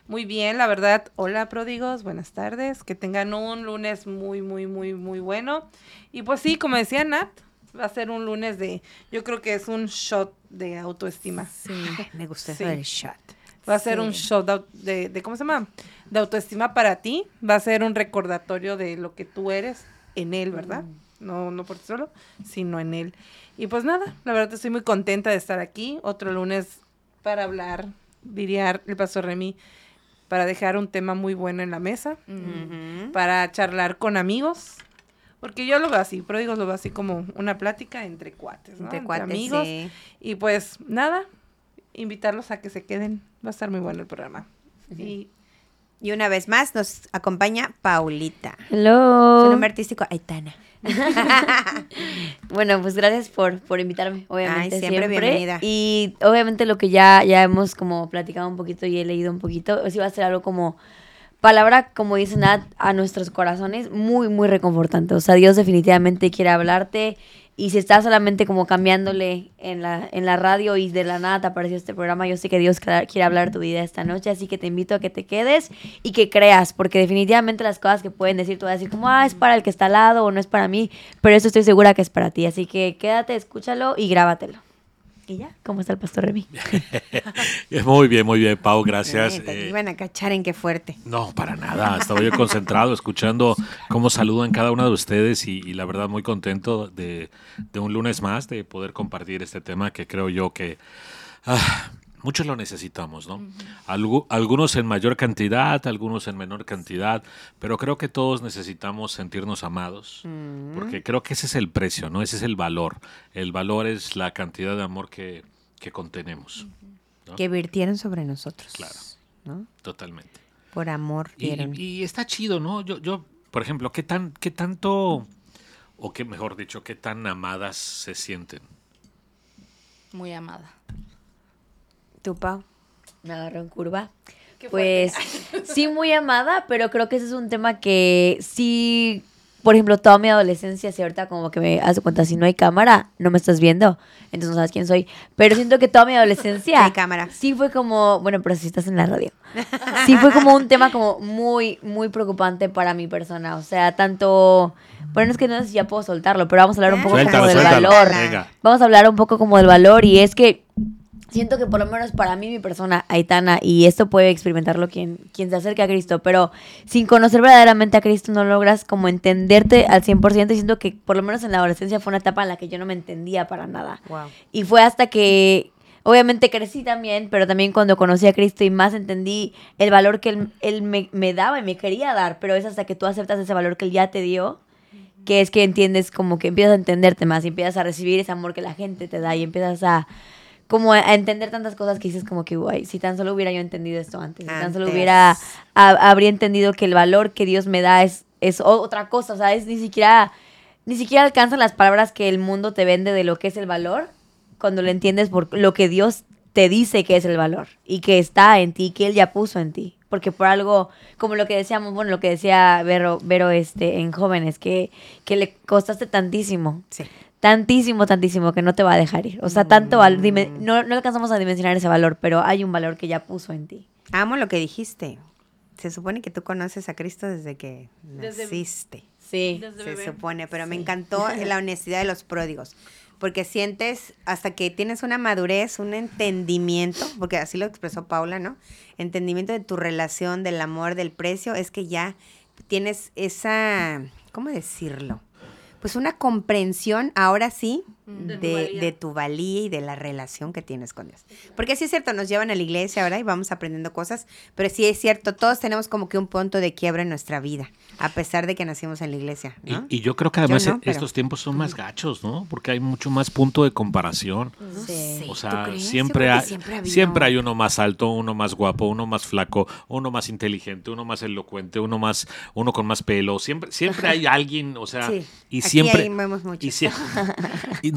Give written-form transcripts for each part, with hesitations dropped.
Muy bien, la verdad. Hola, pródigos, buenas tardes. Que tengan un lunes muy, muy, muy, muy bueno. Y pues sí, como decía Nat, va a ser un lunes yo creo que es un shot de autoestima. Sí, me gustó eso Sí. del shot. Va a ser un shot de ¿cómo se llama? De autoestima para ti. Va a ser un recordatorio de lo que tú eres en él, ¿verdad? No por ti solo, sino en él. Y pues nada, la verdad estoy muy contenta de estar aquí. Otro lunes para hablar, diría el pastor Remy, para dejar un tema muy bueno en la mesa, para charlar con amigos, porque yo lo veo así, pródigos lo veo así como una plática entre cuates, ¿no? Entre cuates, amigos. sí. Y pues nada, invitarlos a que se queden, va a estar muy bueno el programa. Y una vez más nos acompaña Paulita. Hello. Su nombre artístico, Aitana. Bueno, pues gracias por invitarme, obviamente. Ay, siempre bienvenida. Y obviamente lo que ya hemos como platicado un poquito y he leído un poquito, sí va a ser algo como palabra, como dice Nat, a nuestros corazones, muy, muy reconfortante. O sea, Dios definitivamente quiere hablarte. Y si estás solamente como cambiándole en la radio y de la nada te apareció este programa, yo sé que Dios quiere hablar tu vida esta noche, así que te invito a que te quedes y que creas, porque definitivamente las cosas que pueden decir, tú vas a decir como, es para el que está al lado o no es para mí, pero eso estoy segura que es para ti, así que quédate, escúchalo y grábatelo. Y ya, ¿cómo está el pastor Remy? Muy bien, Pau, gracias. Te iban a cachar en qué fuerte. No, para nada. Estaba yo concentrado escuchando cómo saludan cada uno de ustedes y la verdad muy contento de un lunes más de poder compartir este tema que creo yo que muchos lo necesitamos, ¿no? Algunos en mayor cantidad, algunos en menor cantidad, pero creo que todos necesitamos sentirnos amados, porque creo que ese es el precio, ¿no? Ese es el valor. El valor es la cantidad de amor que contenemos. ¿No? Que virtieron sobre nosotros. Claro, ¿no? totalmente. Por amor dieron. Y está chido, ¿no? Yo, por ejemplo, ¿qué tanto, o qué mejor dicho, qué tan amadas se sienten? Muy amada. ¿Tú, Pau? Me agarró en curva. Pues sí, muy amada, pero creo que ese es un tema que sí, por ejemplo, toda mi adolescencia, si ahorita como que me hace cuenta, si no hay cámara, no me estás viendo, entonces no sabes quién soy. Pero siento que toda mi adolescencia Hay cámara. sí fue como, bueno, pero si estás en la radio, sí fue como un tema como muy, muy preocupante para mi persona. O sea, tanto, bueno, es que no sé si ya puedo soltarlo, pero vamos a hablar un poco como del valor. Venga. Vamos a hablar un poco como del valor y es que siento que por lo menos para mí, mi persona, Aitana, y esto puede experimentarlo quien se acerque a Cristo, pero sin conocer verdaderamente a Cristo no logras como entenderte al 100%, y siento que por lo menos en la adolescencia fue una etapa en la que yo no me entendía para nada. Wow. Y fue hasta que, obviamente crecí también, pero también cuando conocí a Cristo y más entendí el valor que Él me daba y me quería dar, pero es hasta que tú aceptas ese valor que Él ya te dio, que es que entiendes como que empiezas a entenderte más y empiezas a recibir ese amor que la gente te da y empiezas a como a entender tantas cosas que dices como que, guay, si tan solo hubiera yo entendido esto antes, si tan solo habría entendido que el valor que Dios me da es otra cosa, o sea, es ni siquiera alcanzan las palabras que el mundo te vende de lo que es el valor, cuando lo entiendes por lo que Dios te dice que es el valor y que está en ti, que Él ya puso en ti. Porque por algo, como lo que decíamos, bueno, lo que decía Vero en Jóvenes, que le costaste tantísimo. Sí. Tantísimo que no te va a dejar ir. O sea, no alcanzamos a dimensionar ese valor, pero hay un valor que ya puso en ti. Amo lo que dijiste. Se supone que tú conoces a Cristo desde que naciste. Sí. Se supone, pero me encantó la honestidad de los pródigos. Porque sientes, hasta que tienes una madurez, un entendimiento, porque así lo expresó Paula, ¿no? Entendimiento de tu relación, del amor, del precio, es que ya tienes esa, ¿cómo decirlo? Pues una comprensión, ahora sí, de tu valía y de la relación que tienes con Dios. Porque sí es cierto, nos llevan a la iglesia ahora y vamos aprendiendo cosas, pero sí es cierto, todos tenemos como que un punto de quiebra en nuestra vida, a pesar de que nacimos en la iglesia, ¿no? Y yo creo que además Yo no, pero estos tiempos son más gachos, ¿no? Porque hay mucho más punto de comparación. Sí. O ¿tú sea, crees? siempre Yo creo hay, que siempre ha habido. siempre hay uno más alto, uno más guapo, uno más flaco, uno más inteligente, uno más elocuente, uno con más pelo. Siempre hay alguien, o sea, Sí. y Aquí siempre ahí vemos mucho. y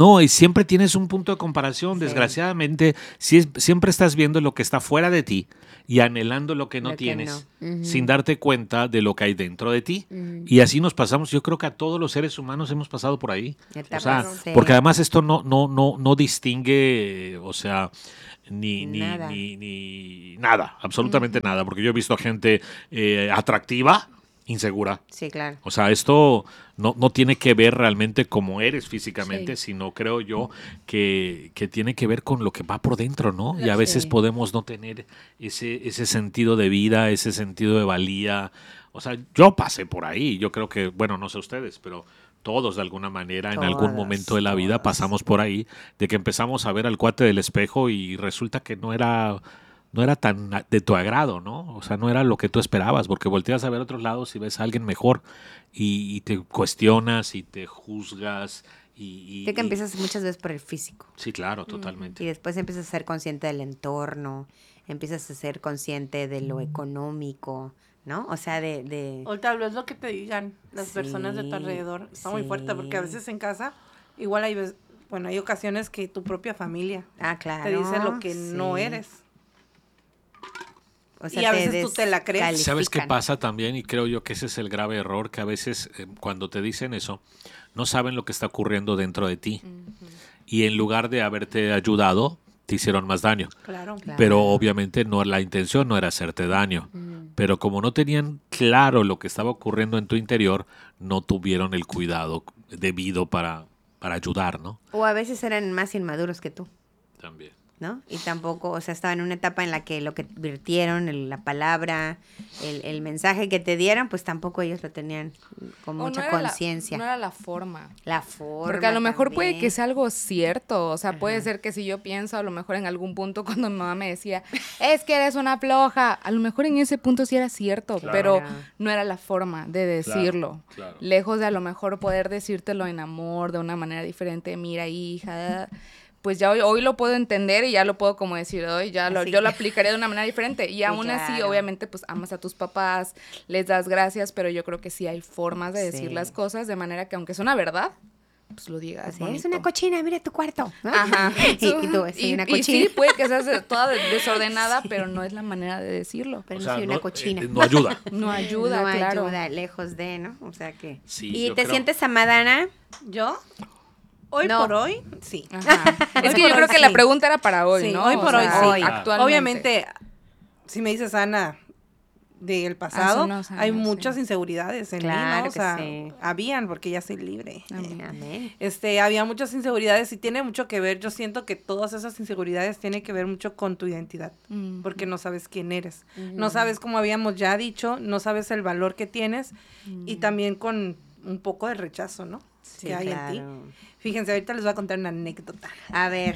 No, y siempre tienes un punto de comparación. Sí. Desgraciadamente, siempre estás viendo lo que está fuera de ti y anhelando lo que no Lo que tienes, no. sin darte cuenta de lo que hay dentro de ti. Y así nos pasamos. Yo creo que a todos los seres humanos hemos pasado por ahí. O sea, Sí. porque además esto no distingue, o sea, ni nada, absolutamente nada. Porque yo he visto a gente atractiva, insegura. Sí, claro. O sea, esto no tiene que ver realmente cómo eres físicamente, sino creo yo que tiene que ver con lo que va por dentro, ¿no? Y a veces podemos no tener ese sentido de vida, ese sentido de valía. O sea, yo pasé por ahí. Yo creo que, bueno, no sé ustedes, pero todos de alguna manera en algún Todos, momento de la vida pasamos por ahí, de que empezamos a ver al cuate del espejo y resulta que no era tan de tu agrado, ¿no? O sea, no era lo que tú esperabas, porque volteas a ver a otros lados y ves a alguien mejor y te cuestionas y te juzgas Sé que empiezas muchas veces por el físico. Sí, claro, totalmente. Y después empiezas a ser consciente del entorno, empiezas a ser consciente de lo económico, ¿no? O sea, O tal vez lo que te digan las Sí, personas de tu alrededor está muy fuerte, porque a sí. veces en casa igual hay ocasiones que tu propia familia Ah, claro. te dice lo que no sí. eres. O sea, Y a veces tú te la crees. descalifican. ¿Sabes qué pasa también? Y creo yo que ese es el grave error, que a veces cuando te dicen eso, no saben lo que está ocurriendo dentro de ti. Y en lugar de haberte ayudado, te hicieron más daño. Claro. Claro. Pero obviamente la intención no era hacerte daño. Pero como no tenían claro lo que estaba ocurriendo en tu interior, no tuvieron el cuidado debido para ayudar, ¿no? O a veces eran más inmaduros que tú, También. ¿no? Y tampoco, o sea, estaban en una etapa en la que lo que virtieron, la palabra, el mensaje que te dieron, pues tampoco ellos lo tenían con O mucha no era conciencia. No era la forma. La forma Porque a lo mejor puede también. que sea algo cierto, o sea, puede ser que si yo pienso a lo mejor en algún punto cuando mi mamá me decía, es que eres una floja, a lo mejor en ese punto sí era cierto, Claro. pero no era la forma de decirlo. claro. Lejos de a lo mejor poder decírtelo en amor, de una manera diferente, mira hija, pues ya hoy lo puedo entender y ya lo puedo como decir, hoy Así yo lo que- aplicaré de una manera diferente. Y aún así, claro. obviamente, pues amas a tus papás, les das gracias, pero yo creo que sí hay formas de decir Sí. las cosas de manera que aunque es una verdad, pues lo digas. Así, eres bonito. una cochina, mira tu cuarto, ¿no? Ajá. y tú, soy una Y cochina. sí, puede que seas toda desordenada, pero no es la manera de decirlo. Pero O no sea, soy una cochina. no ayuda. No ayuda, no claro. ayuda, lejos de, ¿no? O sea que... Sí, ¿Y yo te creo- sientes amada, Ana? ¿Yo? Hoy No. por hoy, sí. Ajá. Es Hoy que yo por creo hoy que la sí. pregunta era para hoy, Sí, ¿no? hoy O por hoy sea, sí. Actualmente. Obviamente, si me dices Ana del pasado, unos años, hay sí. muchas inseguridades en mí, Claro ¿no? O que sea, sí. habían, porque ya soy libre. Amén. Había muchas inseguridades y tiene mucho que ver, yo siento que todas esas inseguridades tienen que ver mucho con tu identidad, porque no sabes quién eres, no sabes, como habíamos ya dicho, no sabes el valor que tienes y también con un poco de rechazo, ¿no? Sí, que hay en ti. claro. Fíjense, ahorita les voy a contar una anécdota. A ver.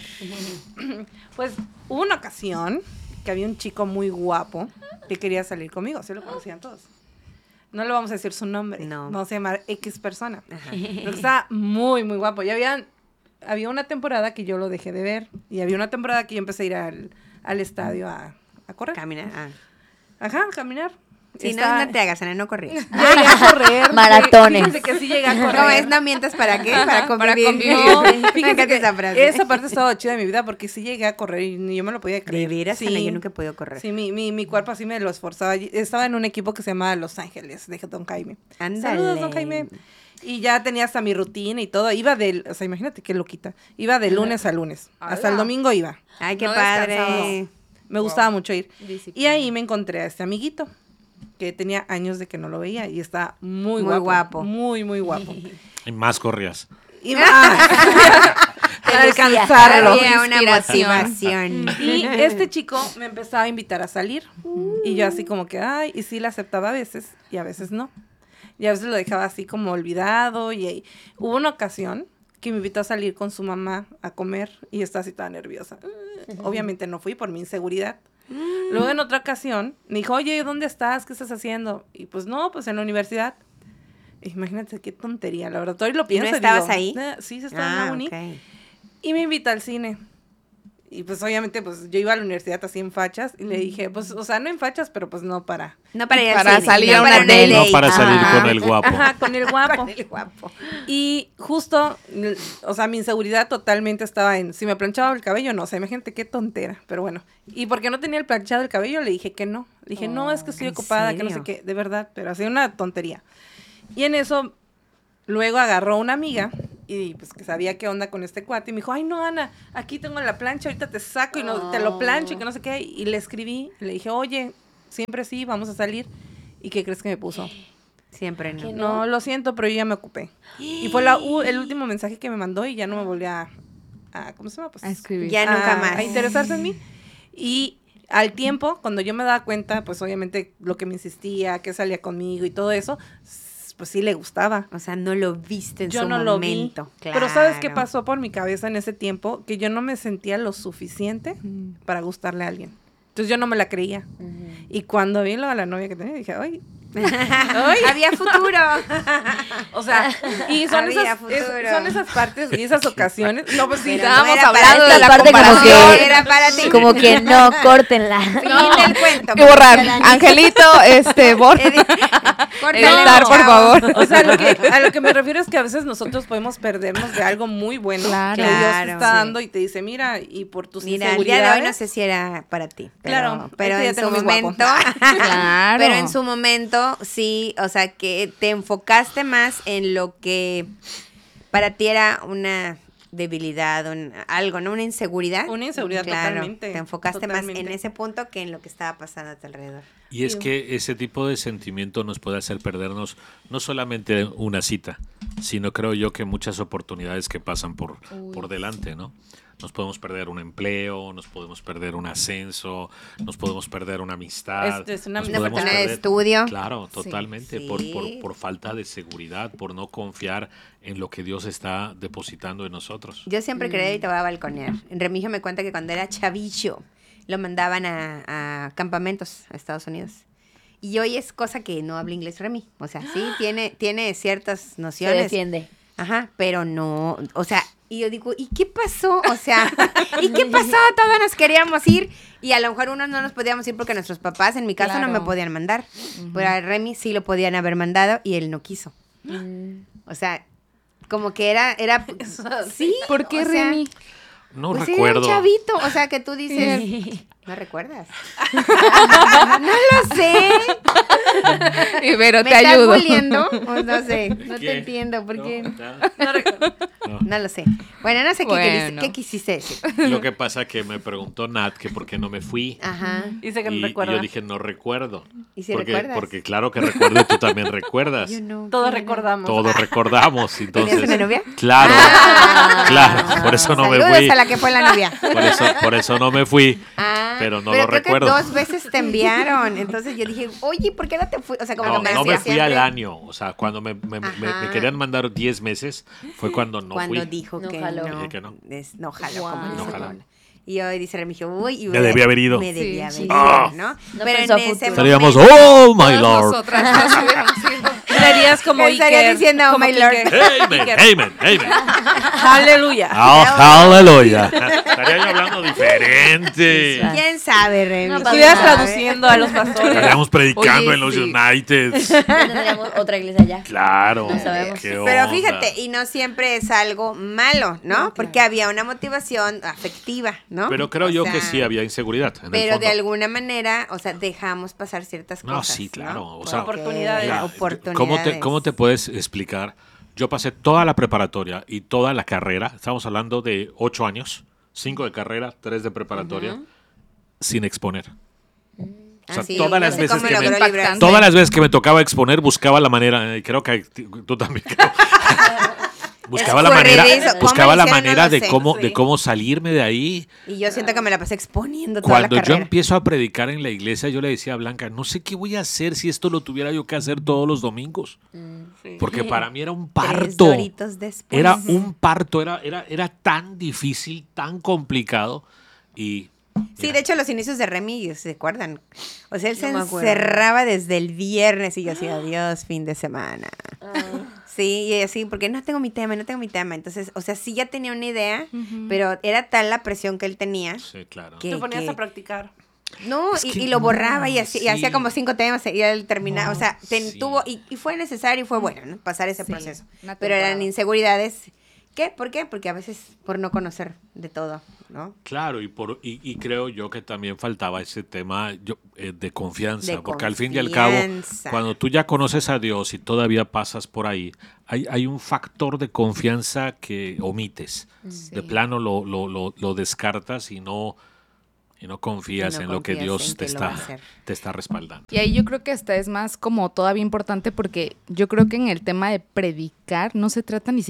Pues hubo una ocasión que había un chico muy guapo que quería salir conmigo, se lo conocían todos. No le vamos a decir su nombre, No. vamos a llamar X persona. Pero estaba muy, muy guapo. Y había una temporada que yo lo dejé de ver y había una temporada que yo empecé a ir al estadio a correr. Camina. Ah. Ajá, a caminar. Sí, Estaba- no te hagas, Ana, no corrías. Llegué a correr. Maratones. Fíjense que sí llegué a correr. No, es no mientas para qué, para convivir. convivir. No, Me fíjense encanta que esa frase. esa parte estaba chida de mi vida porque sí llegué a correr y ni yo me lo podía creer. De veras, sí. Ana, yo nunca he podido correr. Sí, mi cuerpo así me lo esforzaba. Estaba en un equipo que se llamaba Los Ángeles, de Don Jaime. Ándale. Saludos, Don Jaime. Y ya tenía hasta mi rutina y todo. O sea, imagínate qué loquita. Iba de lunes a lunes. Hasta el ¡Hala! domingo iba. Ay, qué No padre. descansamos. Me gustaba mucho ir. Disciplina. Y ahí me encontré a este amiguito que tenía años de que no lo veía y está muy, Muy guapo. Muy, muy guapo. Y más corrías. Y para alcanzarlo. Había una Inspiración. motivación. Y este chico me empezaba a invitar a salir. Y yo así como que, ay, y sí le aceptaba a veces y a veces no. Y a veces lo dejaba así como olvidado. Y hubo una ocasión que me invitó a salir con su mamá a comer y estaba así toda nerviosa. Obviamente no fui por mi inseguridad. Luego en otra ocasión me dijo, oye, ¿dónde estás? ¿Qué estás haciendo? Y pues no, pues en la universidad. Imagínate qué tontería, la verdad. Todavía lo ¿Y no pienso. estabas digo, ahí? Sí, sí estaba en la uni. Ok. Y me invita al cine. Y pues obviamente pues yo iba a la universidad así en fachas y le dije, pues, o sea, no en fachas, pero pues no para. No para ir al Para cine, salir no a una para date. No para salir Ajá. con el guapo. Ajá, con el guapo. Para el guapo. Y justo, o sea, mi inseguridad totalmente estaba en si me planchaba el cabello o no. O sea, imagínate qué tontera, pero bueno. Y porque no tenía el planchado del cabello, le dije que no. Le dije, no, es que estoy ¿en ocupada, que no sé serio? qué, de verdad, pero hacía una tontería. Y en eso, luego agarró una amiga y pues que sabía qué onda con este cuate y me dijo, ay no, Ana, aquí tengo la plancha, ahorita te saco y no, te lo plancho y que no sé qué. Y le escribí, le dije, oye, siempre sí, vamos a salir. ¿Y qué crees que me puso? Siempre no. ¿Qué? No, lo siento, pero yo ya me ocupé. Y fue el último mensaje que me mandó y ya no me volvió a ¿cómo se llama? Pues, A escribir. Ya nunca más. A interesarse en mí. Y al tiempo, cuando yo me daba cuenta, pues obviamente lo que me insistía, que salía conmigo y todo eso, pues sí le gustaba. O sea, no lo viste en Yo su no lo vi. momento. Pero ¿sabes qué Claro. pasó por mi cabeza en ese tiempo? Que yo no me sentía lo suficiente para gustarle a alguien. Entonces yo no me la creía. Y cuando vi a la novia que tenía, dije, ay, Había futuro. o sea, y son Había esas, futuro. son esas partes y esas ocasiones. No, pues sí, Pero no Estábamos era para hablando ti. de la Aparte como comparación. que- Era para ti. Como que no, córtenla. Fin del cuento. Hay que borrar. Angelito, borra. Córtale Editar, mucho. por favor. O sea, a lo que me refiero es que a veces nosotros podemos perdernos de algo muy bueno Claro. que Dios te Claro, está sí. dando y te dice, mira, y por tus Mira, el día inseguridades. de hoy no sé si era para ti. Pero, Claro, pero ahorita ya en su tengo mis guapos. momento. Claro. Pero en su momento, sí, o sea, que te enfocaste más en lo que para ti era una debilidad, algo, ¿no? Una inseguridad. Una inseguridad, totalmente, Te enfocaste más en totalmente. ese punto que en lo que estaba pasando a tu alrededor. Y es que ese tipo de sentimiento nos puede hacer perdernos no solamente una cita, sino creo yo que muchas oportunidades que pasan por delante, ¿no? Nos podemos perder un empleo, nos podemos perder un ascenso, nos podemos perder una amistad. Es una nos Una podemos oportunidad de perder- estudio. Claro, totalmente, Sí. por falta de seguridad, por no confiar en lo que Dios está depositando en nosotros. Yo siempre creía y te voy a balconear. Remigio me cuenta que cuando era chavillo lo mandaban a campamentos a Estados Unidos. Y hoy es cosa que no habla inglés Remy. O sea, sí, tiene ciertas Se nociones. defiende. Ajá, pero no, o sea, y yo digo, ¿y qué pasó? O sea, ¿y qué pasó? Todos nos queríamos ir y a lo mejor unos no nos podíamos ir porque nuestros papás, en mi caso, no me Claro. podían mandar. Pero a Remy sí lo podían haber mandado y él no quiso. O sea, como que era sí. ¿Por qué, o sea, Remy? No pues recuerdo. era un chavito, o sea, que tú dices, ¿no recuerdas? No lo sé. Pero ¿Me te estás ayudo. bulliendo? O no sé, no ¿Qué? te entiendo, ¿por qué? No recuerdo. No lo sé. Bueno, no sé Bueno. qué quisiste decir. Lo que pasa que me preguntó Nat que por qué no me fui. Ajá. Dice que no Y recuerda. yo dije, no recuerdo. ¿Y si porque, recuerdas? porque claro que recuerdo y tú también recuerdas. Yo no. Todos ¿quién era? recordamos. Todos recordamos. Entonces, ¿Tenías una novia? Claro, Ah. claro. Por eso no me Saludos fui. a la que fue la novia. Por eso no me fui. Ah, Pero no pero lo creo recuerdo. que 2 veces te enviaron. Entonces yo dije, oye, ¿por qué no te fui? O sea, como No, que me no me decía fui al siempre año. O sea, cuando me Ajá. querían mandar 10 meses, fue cuando no cuando fui. dijo No que jaló. no. Dije que no. No jaló, Wow. como dice No jaló. Paula. Y hoy dice Remigio, uy, y Me debí haber ido. Me debía Sí. haber ido, Ah. ¿no? No Pero pensó a en ese futuro. Estaríamos, momento- oh my Todas lord. nosotras nos hubiéramos ido. Serías como Estaría Iker. diciendo, oh, como my lord. Iker. Amen, Iker. amen, amen. Aleluya. Oh, aleluya. Estaría yo hablando diferente. Sí, ¿Quién sabe, Remy? No, Estuvieras Sabe. traduciendo a los pastores. Estaríamos predicando Oye, en los sí. United. Ya tendríamos otra iglesia allá. Claro. No sabemos. qué Pero onda. fíjate, y no siempre es algo malo, ¿no? Porque había una motivación afectiva, ¿no? Pero creo O yo sea, que sí había inseguridad. En el Pero fondo. de alguna manera, o sea, dejamos pasar ciertas No, cosas. sí, claro, ¿no? o sea, Oportunidades. Mira, Oportunidades. ¿cómo te puedes explicar? Yo pasé toda la preparatoria y toda la carrera, estamos hablando de 8 años, 5 de carrera, 3 de preparatoria, sin exponer. O sea, Así, todas no las sé veces cómo que me- logró librarse. Impactante. Todas las veces que me tocaba exponer, buscaba la manera, y creo que tú también. buscaba la manera, Escurridizo. ¿Cómo buscaba la hicieron? No manera lo de sé. cómo, Sí. de cómo salirme de ahí. Y yo siento que me la pasé exponiendo toda Cuando la yo carrera. empiezo a predicar en la iglesia, yo le decía a Blanca, no sé qué voy a hacer si esto lo tuviera yo que hacer todos los domingos. Porque para mí era un 3 parto. doritos después. Era un parto, era tan difícil, tan complicado. Y Sí, mira, de hecho, los inicios de Remy, ¿se acuerdan? O sea, él se No me acuerdo. encerraba desde el viernes y yo decía, adiós, fin de semana. Sí, y así, porque no tengo mi tema. Entonces, o sea, sí ya tenía una idea, pero era tal la presión que él tenía. Sí, claro. que- Te ponías a practicar. No, Es que y lo borraba y no, así, y sí. hacía como 5 temas y él terminaba, No, o sea, sí. tuvo, y fue necesario y fue bueno, ¿no? Pasar ese Sí, proceso. una Pero eran temporada. inseguridades. ¿Qué? ¿Por qué? Porque a veces por no conocer de todo, ¿no? Claro, y creo yo que también faltaba ese tema de confianza, De porque al fin y al cabo, confianza. cuando tú ya conoces a Dios y todavía pasas por ahí, hay un factor de confianza que omites. De plano lo descartas y no confías Y no en lo que confías Dios en te que lo va a está, hacer. te está respaldando. Y ahí yo creo que esta es más como todavía importante porque yo creo que en el tema de predicar no se trata ni